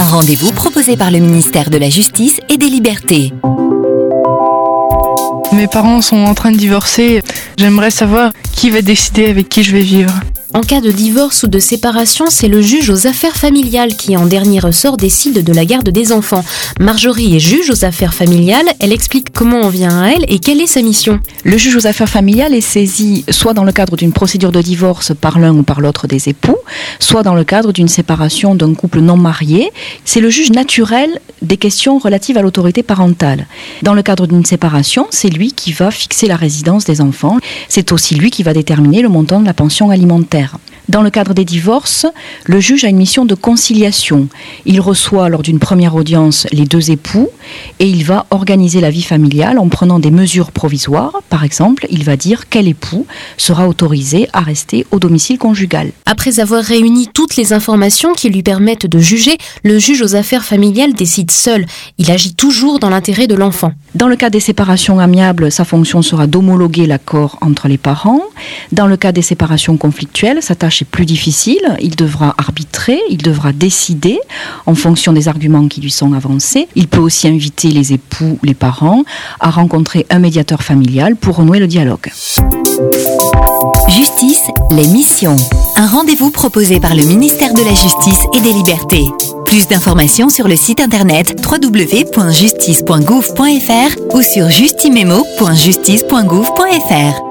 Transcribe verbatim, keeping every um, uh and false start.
rendez-vous proposé par le ministère de la Justice et des Libertés. Mes parents sont en train de divorcer. J'aimerais savoir qui va décider avec qui je vais vivre. En cas de divorce ou de séparation, c'est le juge aux affaires familiales qui, en dernier ressort, décide de la garde des enfants. Marjorie est juge aux affaires familiales. Elle explique comment on vient à elle et quelle est sa mission. Le juge aux affaires familiales est saisi soit dans le cadre d'une procédure de divorce par l'un ou par l'autre des époux, soit dans le cadre d'une séparation d'un couple non marié. C'est le juge naturel des questions relatives à l'autorité parentale. Dans le cadre d'une séparation, c'est lui qui va fixer la résidence des enfants. C'est aussi lui qui va déterminer le montant de la pension alimentaire. Dans le cadre des divorces, le juge a une mission de conciliation. Il reçoit lors d'une première audience les deux époux et il va organiser la vie familiale en prenant des mesures provisoires. Par exemple, il va dire quel époux sera autorisé à rester au domicile conjugal. Après avoir réuni toutes les informations qui lui permettent de juger, le juge aux affaires familiales décide seul. Il agit toujours dans l'intérêt de l'enfant. Dans le cas des séparations amiables, sa fonction sera d'homologuer l'accord entre les parents. Dans le cas des séparations conflictuelles, sa tâche est plus difficile. Il devra arbitrer, il devra décider en fonction des arguments qui lui sont avancés. Il peut aussi inviter les époux, les parents, à rencontrer un médiateur familial pour renouer le dialogue. Justice, les missions. Un rendez-vous proposé par le ministère de la Justice et des Libertés. Plus d'informations sur le site internet w w w point justice point gouv point f r ou sur justimemo point justice point gouv point f r.